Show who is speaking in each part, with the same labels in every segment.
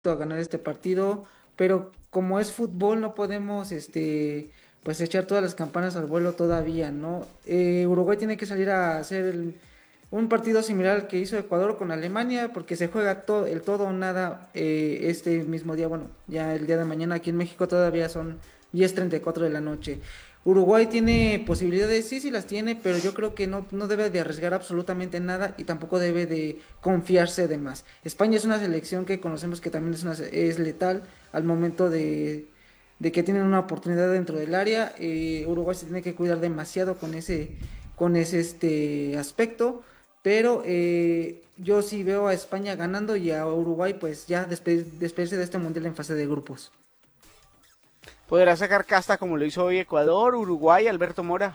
Speaker 1: a ganar este partido, pero como es fútbol no podemos pues echar todas las campanas al vuelo todavía, ¿no? Uruguay tiene que salir a hacer un partido similar al que hizo Ecuador con Alemania, porque se juega el todo o nada este mismo día, bueno, ya el día de mañana aquí en México todavía son 10:34 de la noche. Uruguay tiene posibilidades, sí, sí las tiene, pero yo creo que no debe de arriesgar absolutamente nada y tampoco debe de confiarse de más. España es una selección que conocemos que también es letal al momento de que tienen una oportunidad dentro del área. Uruguay se tiene que cuidar demasiado con ese aspecto, pero yo sí veo a España ganando y a Uruguay pues ya despedirse de este mundial en fase de grupos.
Speaker 2: ¿Podrá sacar casta como lo hizo hoy Ecuador, Uruguay, Alberto Mora?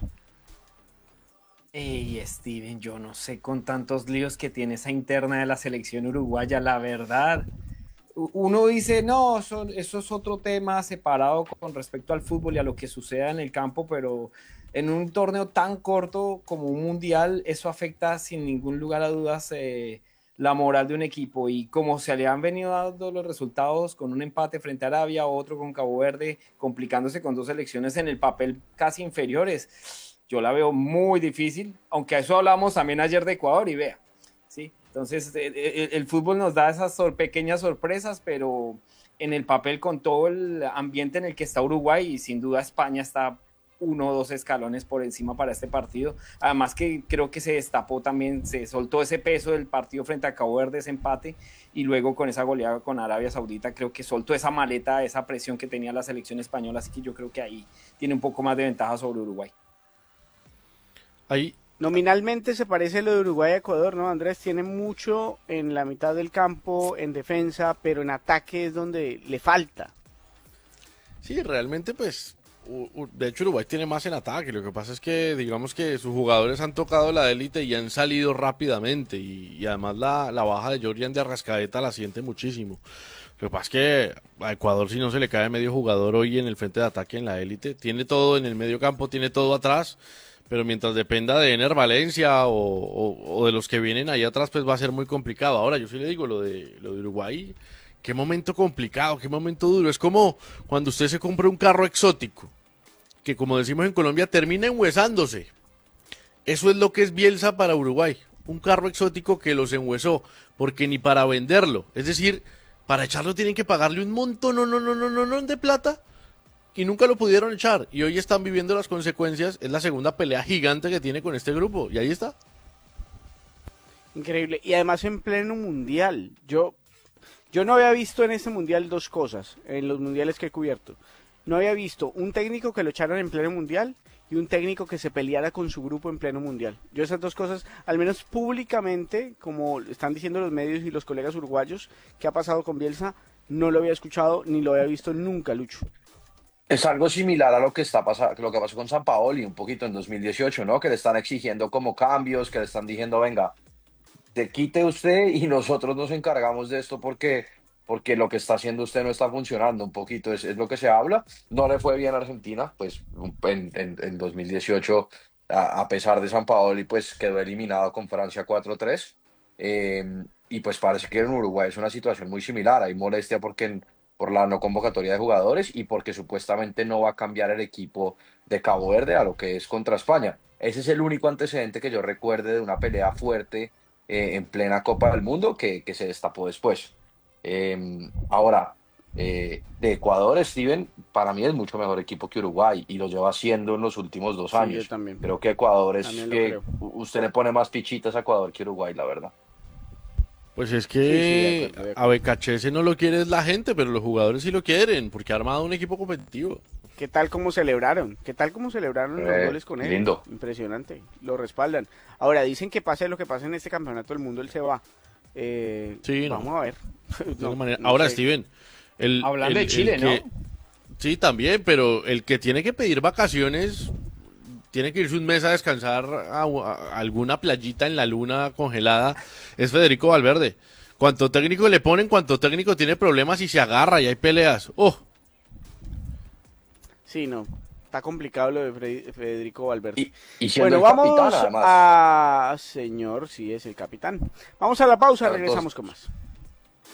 Speaker 3: Ey, Steven, yo no sé con tantos líos que tiene esa interna de la selección uruguaya, la verdad. Uno dice, no, eso es otro tema separado con respecto al fútbol y a lo que suceda en el campo, pero en un torneo tan corto como un mundial, eso afecta sin ningún lugar a dudas la moral de un equipo. Y como se le han venido dando los resultados con un empate frente a Arabia, otro con Cabo Verde, complicándose con dos selecciones en el papel casi inferiores, yo la veo muy difícil, aunque a eso hablamos también ayer de Ecuador y vea. ¿Sí? Entonces, el fútbol nos da esas pequeñas sorpresas, pero en el papel, con todo el ambiente en el que está Uruguay, y sin duda España está uno o dos escalones por encima para este partido. Además que creo que se destapó también, se soltó ese peso del partido frente a Cabo Verde, ese empate, y luego con esa goleada con Arabia Saudita, creo que soltó esa maleta, esa presión que tenía la selección española, así que yo creo que ahí tiene un poco más de ventaja sobre Uruguay.
Speaker 4: Ahí,
Speaker 2: Nominalmente se parece lo de Uruguay a Ecuador, ¿no? Andrés tiene mucho en la mitad del campo, en defensa, pero en ataque es donde le falta.
Speaker 4: sí, realmente pues, de hecho Uruguay tiene más en ataque, lo que pasa es que digamos que sus jugadores han tocado la élite y han salido rápidamente y además la baja de Jordan de Arrascaeta la siente muchísimo. Lo que pasa es que a Ecuador si no se le cae medio jugador hoy en el frente de ataque en la élite, tiene todo en el medio campo, tiene todo atrás, pero mientras dependa de Ener Valencia o de los que vienen ahí atrás, pues va a ser muy complicado. Ahora, yo sí le digo, lo de Uruguay, qué momento complicado, qué momento duro. Es como cuando usted se compra un carro exótico, que como decimos en Colombia, termina enhuesándose. Eso es lo que es Bielsa para Uruguay. Un carro exótico que los enhuesó, porque ni para venderlo, es decir, para echarlo tienen que pagarle un montón, no de plata y nunca lo pudieron echar. Y hoy están viviendo las consecuencias. Es la segunda pelea gigante que tiene con este grupo. Y ahí está.
Speaker 2: Increíble. Y además en pleno mundial. Yo no había visto en este mundial dos cosas, en los mundiales que he cubierto. No había visto un técnico que lo echaran en pleno mundial y un técnico que se peleara con su grupo en pleno mundial. Yo esas dos cosas, al menos públicamente, como están diciendo los medios y los colegas uruguayos, que ha pasado con Bielsa, no lo había escuchado ni lo había visto nunca, Lucho.
Speaker 5: Es algo similar a lo que lo que pasó con San Paoli un poquito en 2018, ¿no? Que le están exigiendo como cambios, que le están diciendo, venga, te quite usted y nosotros nos encargamos de esto porque lo que está haciendo usted no está funcionando un poquito, es lo que se habla. No le fue bien a Argentina, pues en 2018, a pesar de San Paoli, pues quedó eliminado con Francia 4-3. Eh, y pues parece que en Uruguay es una situación muy similar, hay molestia por la no convocatoria de jugadores y porque supuestamente no va a cambiar el equipo de Cabo Verde a lo que es contra España. Ese es el único antecedente que yo recuerde de una pelea fuerte en plena Copa del Mundo que se destapó después. Ahora, de Ecuador, Steven, para mí es mucho mejor equipo que Uruguay y lo lleva haciendo en los últimos dos
Speaker 2: Sí, yo
Speaker 5: años.
Speaker 2: también,
Speaker 5: Creo que Ecuador es
Speaker 2: también lo
Speaker 5: que
Speaker 2: creo.
Speaker 5: usted le pone más fichitas a Ecuador que Uruguay, la verdad.
Speaker 4: Pues es
Speaker 2: Sí, sí, de
Speaker 4: que
Speaker 2: acuerdo, de
Speaker 4: a
Speaker 2: acuerdo.
Speaker 4: Becachese no lo quiere la gente, pero los jugadores sí lo quieren, porque ha armado un equipo competitivo.
Speaker 2: ¿Qué tal cómo celebraron? ¿Qué tal cómo celebraron los goles con él?
Speaker 5: Lindo.
Speaker 2: Impresionante. Lo respaldan. Ahora, dicen que pase lo que pase en este campeonato del mundo, él se va.
Speaker 4: Sí, no.
Speaker 2: Vamos a ver.
Speaker 4: De todas
Speaker 2: No,
Speaker 4: maneras.
Speaker 2: no
Speaker 4: Ahora,
Speaker 2: sé.
Speaker 4: Steven, el,
Speaker 3: Hablando de
Speaker 4: el, el
Speaker 3: Chile, ¿no?
Speaker 4: que... Sí, también, pero el que tiene que pedir vacaciones tiene que irse un mes a descansar a alguna playita en la luna congelada, es Federico Valverde. Cuanto técnico le ponen, cuanto técnico tiene problemas y se agarra y hay peleas. Oh,
Speaker 2: Sí, no. Está complicado lo de Federico Valverde.
Speaker 5: Y siendo
Speaker 2: Bueno,
Speaker 5: el capitán,
Speaker 2: vamos
Speaker 5: además.
Speaker 2: a... Señor, sí es el capitán. Vamos a la pausa,
Speaker 5: Para todos.
Speaker 2: regresamos con más.